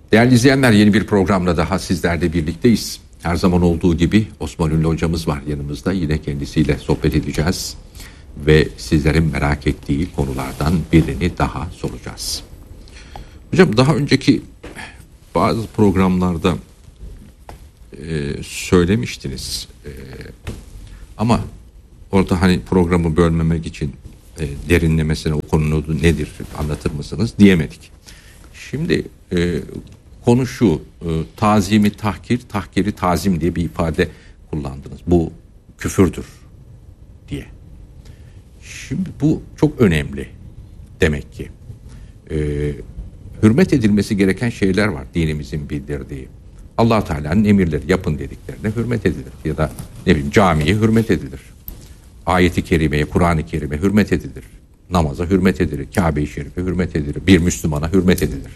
Değerli izleyenler, yeni bir programla daha sizlerle birlikteyiz. Her zaman olduğu gibi Osman Ünlü hocamız var yanımızda. Yine kendisiyle sohbet edeceğiz ve sizlerin merak ettiği konulardan birini daha soracağız. Hocam, daha önceki bazı programlarda söylemiştiniz ama orada hani programı bölmemek için derinlemesine o konunun nedir anlatır mısınız diyemedik. Şimdi konu şu, tazimi tahkir, tahkiri tazim diye bir ifade kullandınız. Bu küfürdür diye. Şimdi bu çok önemli demek ki. Hürmet edilmesi gereken şeyler var dinimizin bildirdiği. Allah Teala'nın emirleri, yapın dediklerine hürmet edilir. Ya da ne bileyim, camiye hürmet edilir. Ayet-i kerimeye, Kur'an-ı Kerim'e hürmet edilir. Namaza hürmet edilir. Kabe-i Şerif'e hürmet edilir. Bir Müslümana hürmet edilir.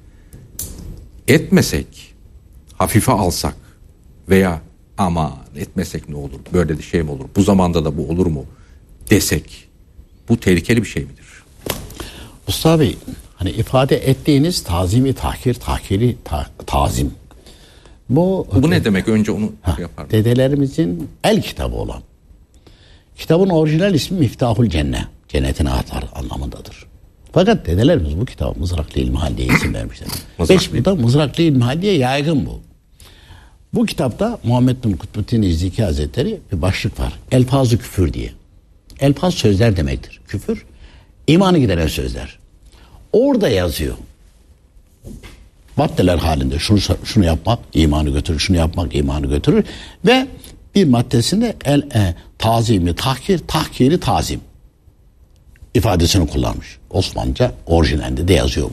Etmesek, hafife alsak veya aman etmesek ne olur, böyle de şey mi olur, bu zamanda da bu olur mu desek, bu tehlikeli bir şey midir? Mustafa Bey, hani ifade ettiğiniz tazimi tahkir, tahkiri tazim. Bu ne demek? Önce onu yapar. Dedelerimizin el kitabı olan. Kitabın orijinal ismi Miftahul Cennet. Cennetin anahtarı anlamındadır. Fakat dedelerimiz bu kitabı Mızraklı İlmihal diye isim vermişler. Beşiktaş'ta Mızraklı İlmihal diye yaygın bu. Bu kitapta Muhammed bin Kutbuddin İzziki Hazretleri bir başlık var. Elfaz-ı küfür diye. Elfaz sözler demektir. Küfür, imanı gideren sözler. Orada yazıyor. Maddeler halinde şunu yapmak imanı götürür, şunu yapmak imanı götürür ve bir maddesinde tazimi tahkir, tahkiri tazim ifadesini kullanmış. Osmanlıca orijinalinde de yazıyor.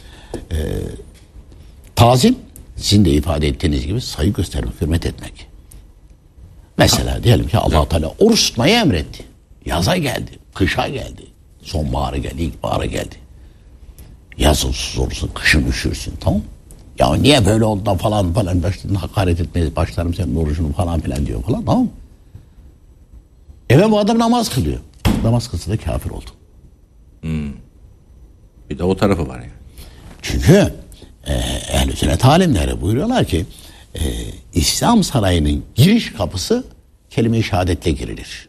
Tazim, sizin de ifade ettiğiniz gibi saygı göstermek, hürmet etmek. Mesela diyelim ki Allah Teala oruç tutmayı emretti. Yaza geldi, kışa geldi, sonbahara geldi, ilkbahara geldi. Yazın susuz olursun, kışın üşürsün, tamam mı? Ya niye böyle oldu da falan başladın hakaret etmeye başlarım senin orucunu falan filan diyor falan, tamam mı? Bu adam namaz kılıyor. Namaz kılsa da kafir oldu. Bir de o tarafı var yani. Çünkü ehl-i sünnet alimleri buyuruyorlar ki İslam sarayının giriş kapısı kelime-i şehadetle girilir.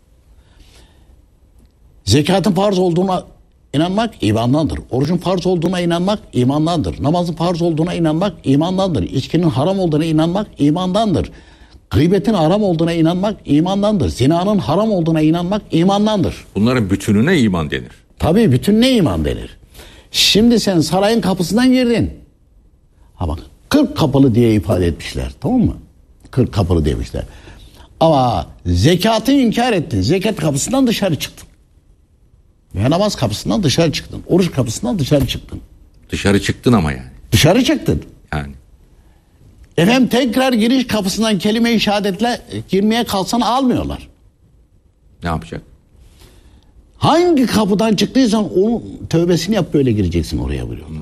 Zekatın farz olduğuna inanmak imandandır. Orucun farz olduğuna inanmak imandandır. Namazın farz olduğuna inanmak imandandır. İçkinin haram olduğuna inanmak imandandır. Gıybetin haram olduğuna inanmak imandandır. Zinanın haram olduğuna inanmak imandandır. Bunların bütününe iman denir. Tabii bütününe iman denir. Şimdi sen sarayın kapısından girdin. Ha bak, 40 kapılı diye ifade etmişler, tamam mı? 40 kapılı demişler. Ama zekatı inkar ettin. Zekat kapısından dışarı çıktın. Ve namaz kapısından dışarı çıktın. Oruç kapısından dışarı çıktın. Dışarı çıktın ama yani. Dışarı çıktın. Yani. Tekrar giriş kapısından kelime-i şehadetle girmeye kalsan almıyorlar. Ne yapacak? Hangi kapıdan çıktıysan onun tövbesini yap, böyle gireceksin oraya buyuruyorlar.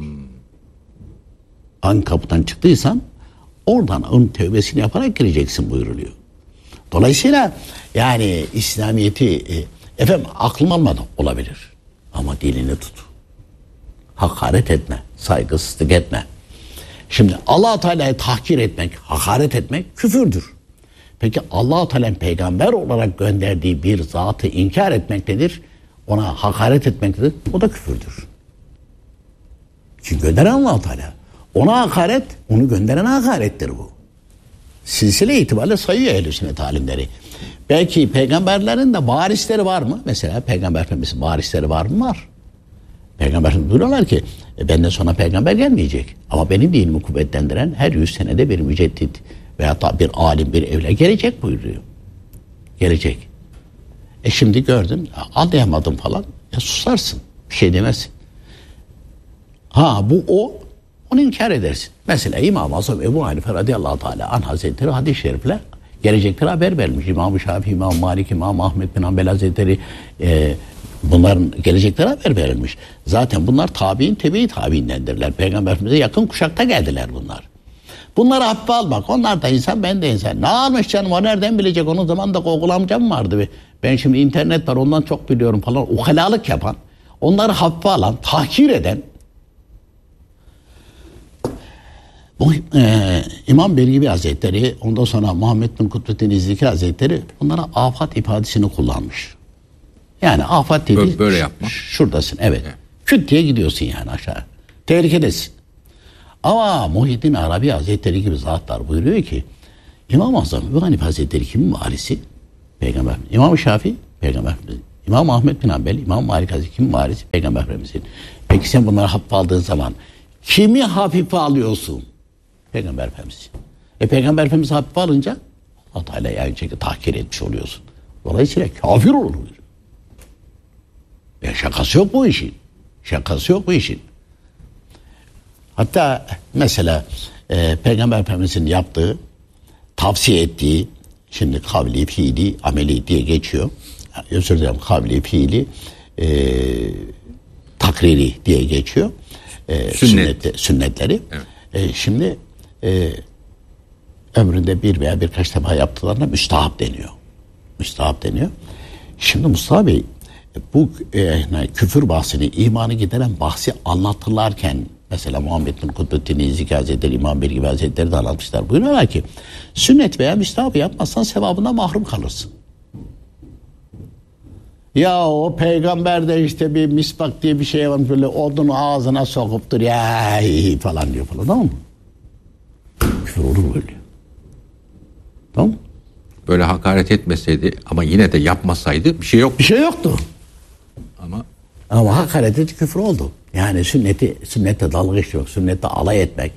Hangi kapıdan çıktıysan oradan onun tövbesini yaparak gireceksin buyuruluyor. Dolayısıyla yani İslamiyet'i aklım almadı olabilir. Ama dilini tut. Hakaret etme, saygısızlık etme. Şimdi Allah-u Teala'yı tahkir etmek, hakaret etmek küfürdür. Peki Allah-u Teala'nın peygamber olarak gönderdiği bir zatı inkar etmek nedir? Ona hakaret etmek nedir? O da küfürdür. Çünkü gönderen Allah-u Teala. Ona hakaret, onu gönderen hakarettir bu. Silsile itibariyle sayıyor ehl-i sünnet alimleri. Belki peygamberlerin de varisleri var mı? Mesela Peygamber Efendimiz'in varisleri var mı? Var. Peygamber diyorlar ki benden sonra peygamber gelmeyecek. Ama benim dinimi kuvvetlendiren her 100 senede bir müceddit veya da bir alim, bir evliya gelecek buyuruyor. Gelecek. Şimdi gördün, anlayamadım falan. Susarsın. Bir şey demezsin. Onu inkar edersin. Mesela İmam-ı Azam Ebu Hanife radıyallahu teala anh hazretleri hadis-i şerifle gelecekleri haber vermiş. İmam-ı Şafii, İmam Malik, İmam Ahmed bin Hanbel hazretleri bunların gelecekleri haber verilmiş. Zaten bunlar tabi'in, tebe-i tabi'indendirler. Peygamber Efendimiz'e yakın kuşakta geldiler bunlar. Bunları hafife almak. Onlar da insan, ben de insan. Ne almış canım, o nereden bilecek? Onun zamanında Google amcam vardı. Ben şimdi internet var, ondan çok biliyorum falan. Ukalalık yapan, onları hafife alan, tahkir eden Bu İmam Belgibi Hazretleri, ondan sonra Muhammed bin Kutbuddin İzliki Hazretleri bunlara afat ifadesini kullanmış. Yani afat dediği böyle yapma. Şuradasın, evet. Küt diye gidiyorsun yani aşağı. Tehlikedesin. Ama Muhyiddin Arabi Hazretleri gibi zatlar buyuruyor ki İmam-ı Azam Ebu Hanife Hazretleri kimin varisi? Peygamber. İmam-ı Şafii Peygamber. İmam Ahmed bin Hanbel, İmam Malik Hazretleri kimin varisi? Peygamber Efendimiz'in. Peki sen bunları hafife aldığın zaman kimi hafife alıyorsun? Peygamber Efendimiz. Peygamber Efendimiz hafife alınca Allah Teala yani tahkir etmiş oluyorsun. Dolayısıyla kafir olur. Şakası yok bu işin. Şakası yok bu işin. Hatta mesela Peygamber Efendimiz'in yaptığı, tavsiye ettiği, şimdi kavli, fiili, ameli diye geçiyor. Özür dilerim, kavli, fiili, takriri diye geçiyor. Sünnetleri. Evet. Şimdi ömründe bir veya birkaç defa yaptıklarına müstahap deniyor. Müstahap deniyor. Şimdi Mustafa Bey bu küfür bahsini, imanı gideren bahsi anlatırlarken mesela Muhammed bin Kutbuddin İzliki Hazretleri, İmam Belgibi Hazretleri de anlatmışlar. Buyuruyorlar ki sünnet veya müstahap yapmazsan sevabından mahrum kalırsın. Ya o peygamber de işte bir misbak diye bir şey var böyle odunu ağzına sokuptur ya falan diyor falan, tamam mı? Küfür olur böyle. Tamam mı? Böyle hakaret etmeseydi ama yine de yapmasaydı bir şey yok. Bir şey yoktu. Ama hakaret etti, küfür oldu. Yani sünnette dalga geçmek, sünnette alay etmek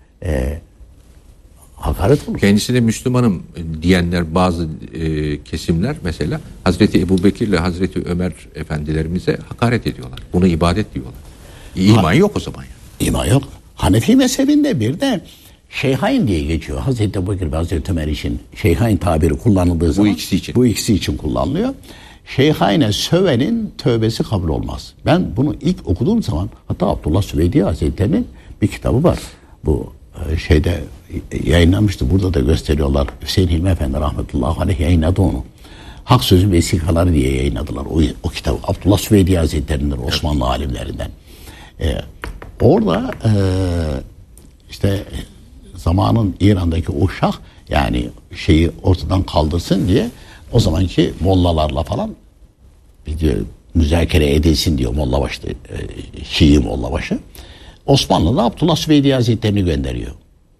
hakaret olur. Kendisine Müslümanım diyenler, bazı kesimler mesela Hazreti Ebubekir ile Hazreti Ömer efendilerimize hakaret ediyorlar. Bunu ibadet diyorlar. İman yok o zaman. Yani. İman yok. Hanefi mezhebinde bir de Şeyhain diye geçiyor. Hazreti Ebubekir ve Hazreti Ömer için Şeyhain tabiri kullanıldığı zaman bu ikisi için kullanılıyor. Şeyhain'e sövenin tövbesi kabul olmaz. Ben bunu ilk okuduğum zaman hatta Abdullah Süveydi Hazretleri'nin bir kitabı var. Bu şeyde yayınlanmıştı. Burada da gösteriyorlar. Hüseyin Hilmi Efendi rahmetullahi aleyh yayınladı onu. Hak Sözü Vesikaları diye yayınladılar o kitabı. Abdullah Süveydi Hazretleri'nden, Osmanlı alimlerinden. Orada işte zamanın İran'daki o şah yani şeyi ortadan kaldırsın diye o zamanki mollalarla falan diyor, müzakere edilsin diyor mollabaşı, Şii mollabaşı. Osmanlı'da Abdullah Süveydi Hazretleri'ni gönderiyor.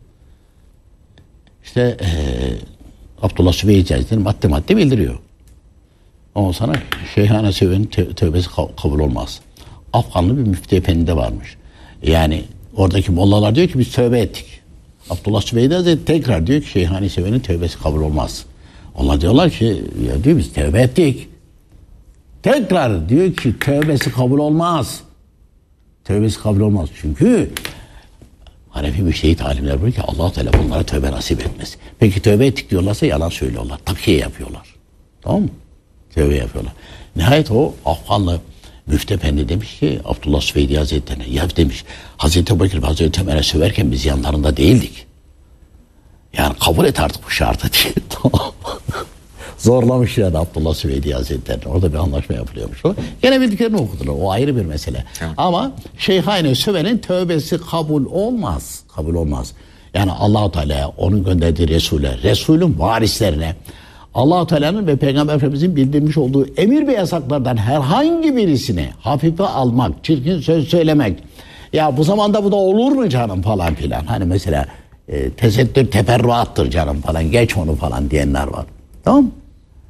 İşte Abdullah Süveydi Hazretleri madde bildiriyor. Ondan sonra Şeyhane Söve'nin tövbesi kabul olmaz. Afganlı bir müftü efendi de varmış. Yani oradaki mollalar diyor ki biz tövbe ettik. Abdullah Süveydi Hazretleri tekrar diyor ki Şeyhane Söve'nin tövbesi kabul olmaz. Onlar diyorlar ki ya diyor biz tövbe ettik. Tekrar diyor ki tövbesi kabul olmaz. Tövbesi kabul olmaz. Çünkü Hanefi müştehit alimler diyor ki Allah Teala bunlara tövbe nasip etmez. Peki tövbe ettik diyorlarsa yalan söylüyorlar. Takiye yapıyorlar. Tamam mı? Tövbe yapıyorlar. Nihayet o Afganlı müftü efendi demiş ki Abdullah Süveydi Hazretleri'ne ya demiş Hazreti Ebubekir ve Hazreti Ömer'e söverken biz yanlarında değildik. Yani kabul et artık bu şartı diye. Zorlamış yani Abdullah Süveydi Hazretleri'ne. Orada bir anlaşma yapılıyormuş. Gene bildiklerini okudular. O ayrı bir mesele. Evet. Ama Şeyhain-i Söve'nin tövbesi kabul olmaz. Kabul olmaz. Yani Allah-u Teala onun gönderdiği Resul'ün varislerine Allah-u Teala'nın ve Peygamber Efendimiz'in bildirmiş olduğu emir ve yasaklardan herhangi birisini hafife almak, çirkin söz söylemek. Ya bu zamanda bu da olur mu canım falan filan. Hani mesela tesettür teferruattır canım falan. Geç onu falan diyenler var. Tamam mı?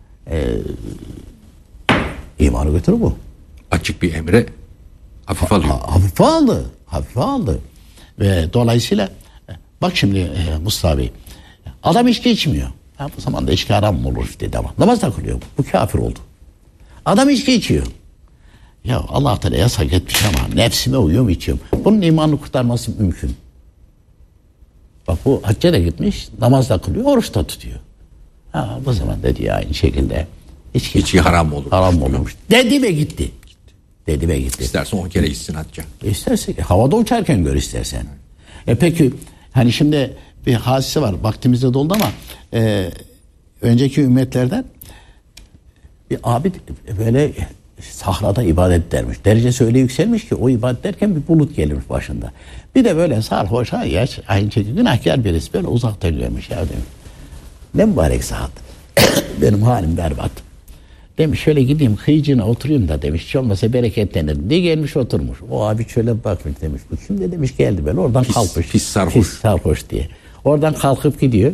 İmanı götürür bu. Açık bir emre hafife alıyor. Hafife aldı. Ve dolayısıyla bak şimdi Mustafa Bey adam içki içmiyor. Ya bu zamanda içki haram mı olur dedi ama namaz da kılıyor. Bu kafir oldu. Adam içki içiyor. Ya Allah Teala yasak etmiş ama nefsime uyuyor mu içiyorum. Bunun imanını kurtarması mümkün. Bak bu hacca da gitmiş, namaz da kılıyor, oruç da tutuyor. Ha, bu zaman dedi aynı şekilde içki haram mı olur? Haram mı olurmuş. Dedi ve gitti. İstersen 10 kere içsin hacca. İstersen havada uçarken gör istersen. Peki hani şimdi bir hadise var. Vaktimizde doldu ama önceki ümmetlerden bir abi böyle sahrada ibadet edermiş. Derecesi öyle yükselmiş ki o ibadet derken bir bulut gelirmiş başında. Bir de böyle sarhoş, aynı şekilde günahkar birisi böyle uzaktan görmüş ya demiş. Ne mübarek zat. Benim halim berbat. Demiş şöyle gideyim kıyıcına oturayım da demiş. Hiç olmasa bereketlenirim diye gelmiş oturmuş. O abi şöyle bakmış demiş. Bu kim de demiş geldi böyle oradan kalkmış. Pis sarhoş. Pis sarhoş diye. Oradan kalkıp gidiyor.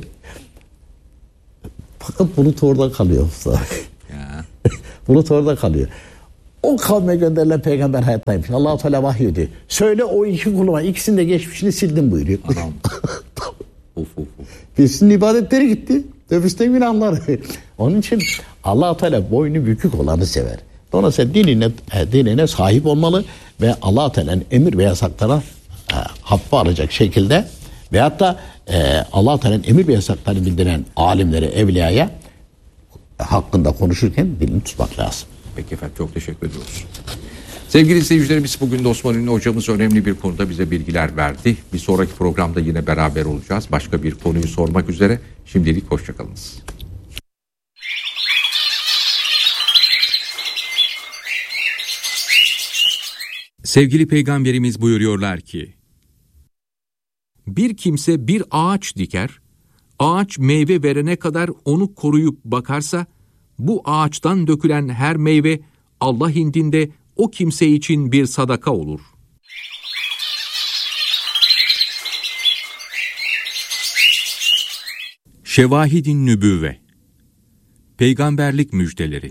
Fakat bulut orada kalıyor. Ya. Bulut orada kalıyor. O kavme gönderilen peygamber hayattaymış. Allah-u Teala vahyediyor. Söyle o iki kuluma ikisini de geçmişini sildim buyuruyor. Adam. Of. Birisinin ibadetleri gitti. Öbürsünün günahları. Onun için Allah-u Teala boynu bükük olanı sever. Dolayısıyla dinine sahip olmalı ve Allah-u Teala'nın emir ve yasaklara hafife alacak şekilde veyahut da Allah-u Teala'nın emir ve yasaklarını bildiren alimlere, evliyaya hakkında konuşurken dilini tutmak lazım. Peki efendim, çok teşekkür ediyoruz. Sevgili izleyicilerimiz, bugün de Osman Ünlü hocamız önemli bir konuda bize bilgiler verdi. Bir sonraki programda yine beraber olacağız. Başka bir konuyu sormak üzere. Şimdilik hoşçakalınız. Sevgili Peygamberimiz buyuruyorlar ki, bir kimse bir ağaç diker, ağaç meyve verene kadar onu koruyup bakarsa, bu ağaçtan dökülen her meyve Allah indinde o kimse için bir sadaka olur. Şevahid-i Nübüvve, Peygamberlik müjdeleri.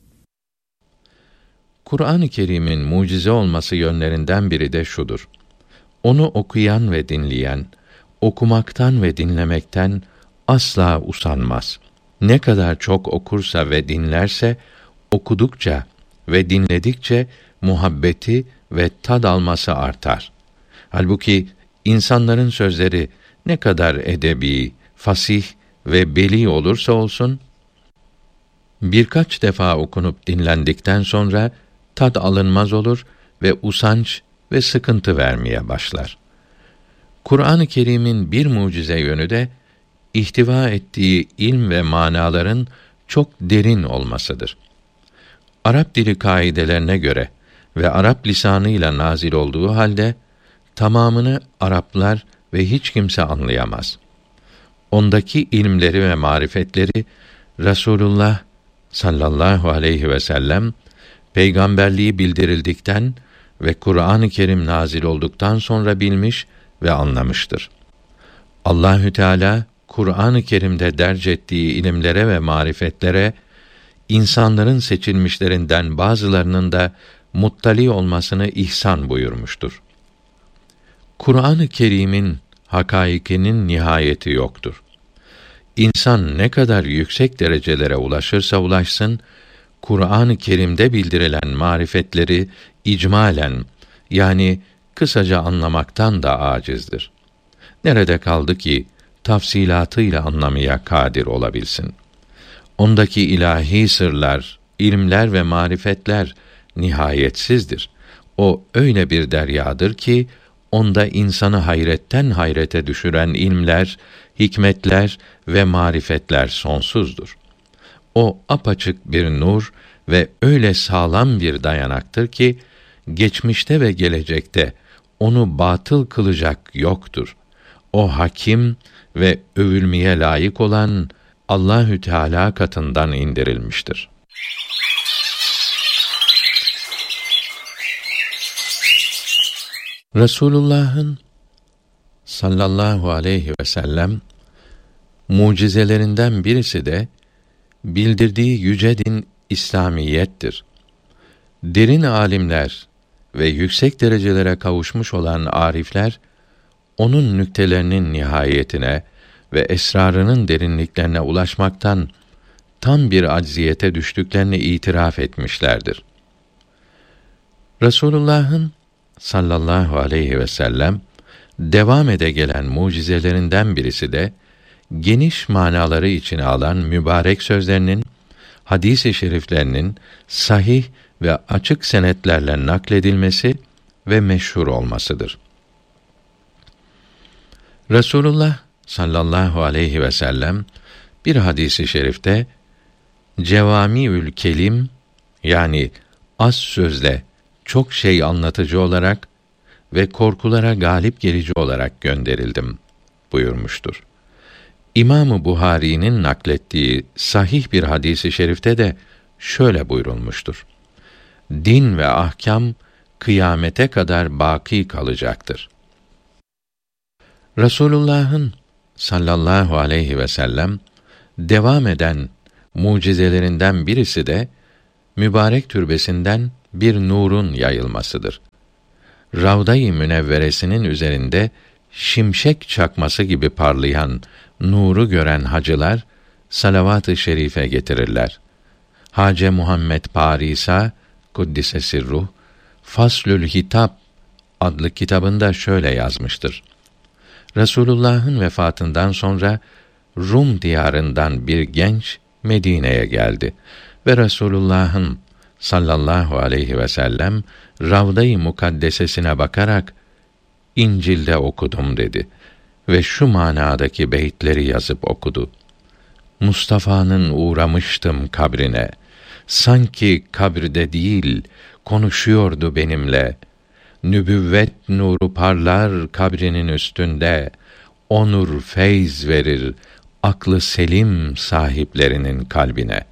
Kur'an-ı Kerim'in mucize olması yönlerinden biri de şudur: onu okuyan ve dinleyen, okumaktan ve dinlemekten asla usanmaz. Ne kadar çok okursa ve dinlerse, okudukça ve dinledikçe muhabbeti ve tad alması artar. Halbuki insanların sözleri ne kadar edebi, fasih ve beli olursa olsun, birkaç defa okunup dinlendikten sonra tad alınmaz olur ve usanç ve sıkıntı vermeye başlar. Kur'an-ı Kerim'in bir mucize yönü de ihtiva ettiği ilm ve manaların çok derin olmasıdır. Arap dili kaidelerine göre ve Arap lisanıyla nazil olduğu halde tamamını Araplar ve hiç kimse anlayamaz. Ondaki ilmleri ve marifetleri Resulullah sallallahu aleyhi ve sellem peygamberliği bildirildikten ve Kur'an-ı Kerim nazil olduktan sonra bilmiş ve anlamıştır. Allahü Teala Kur'an-ı Kerim'de derc ettiği ilimlere ve marifetlere insanların seçilmişlerinden bazılarının da muttali olmasını ihsan buyurmuştur. Kur'an-ı Kerim'in hakaikinin nihayeti yoktur. İnsan ne kadar yüksek derecelere ulaşırsa ulaşsın, Kur'an-ı Kerim'de bildirilen marifetleri icmalen, yani kısaca anlamaktan da acizdir. Nerede kaldı ki tafsilatıyla anlamaya kadir olabilsin? Ondaki ilahi sırlar, ilimler ve marifetler nihayetsizdir. O öyle bir deryadır ki onda insanı hayretten hayrete düşüren ilmler, hikmetler ve marifetler sonsuzdur. O apaçık bir nur ve öyle sağlam bir dayanaktır ki geçmişte ve gelecekte onu batıl kılacak yoktur. O hakim ve övülmeye layık olan Allahü Teala katından indirilmiştir. Resulullah'ın sallallahu aleyhi ve sellem mucizelerinden birisi de bildirdiği yüce din İslamiyettir. Derin alimler ve yüksek derecelere kavuşmuş olan arifler onun nüktelerinin nihayetine ve esrarının derinliklerine ulaşmaktan tam bir acziyete düştüklerini itiraf etmişlerdir. Resulullah'ın sallallahu aleyhi ve sellem devam ede gelen mucizelerinden birisi de geniş manaları içine alan mübarek sözlerinin, hadis-i şeriflerinin sahih ve açık senetlerle nakledilmesi ve meşhur olmasıdır. Resulullah sallallahu aleyhi ve sellem bir hadis-i şerifte cevamiül kelim, yani az sözle çok şey anlatıcı olarak ve korkulara galip gelici olarak gönderildim buyurmuştur. İmam-ı Buhari'nin naklettiği sahih bir hadisi şerifte de şöyle buyurulmuştur: Din ve ahkam kıyamete kadar baki kalacaktır. Resulullah'ın sallallahu aleyhi ve sellem devam eden mucizelerinden birisi de mübarek türbesinden bir nurun yayılmasıdır. Ravda-i Münevveresinin üzerinde şimşek çakması gibi parlayan nuru gören hacılar salavat-ı şerife getirirler. Hace Muhammed Parisa kuddise sirruh Faslül Hitap adlı kitabında şöyle yazmıştır: Resulullah'ın vefatından sonra Rum diyarından bir genç Medine'ye geldi ve Resulullah'ın sallallahu aleyhi ve sellem Ravda-i Mukaddesesine bakarak İncil'de okudum dedi ve şu manadaki beyitleri yazıp okudu: Mustafa'nın uğramıştım kabrine, sanki kabirde değil konuşuyordu benimle. Nübüvvet nuru parlar kabrinin üstünde, o nur feyz verir aklı selim sahiplerinin kalbine.